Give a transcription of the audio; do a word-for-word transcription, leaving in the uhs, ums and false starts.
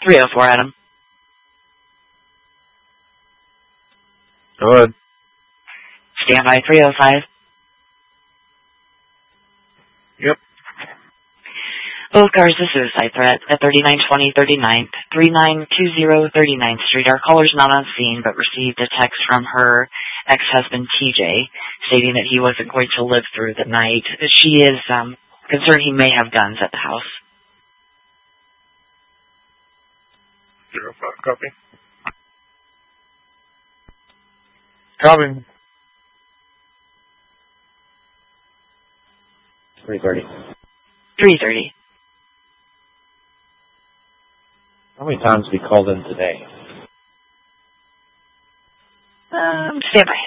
three oh four, Adam. Go ahead. Stand by, three oh five. Yep. Both cars a suicide threat at thirty-nine twenty thirty-ninth, thirty-nine twenty thirty-ninth Street. Our caller's not on scene, but received a text from her ex-husband, T J, stating that he wasn't going to live through the night. She is um, concerned he may have guns at the house. Zero five, copy. Copy. three thirty. three thirty. How many times have you called in today? Um, stand by.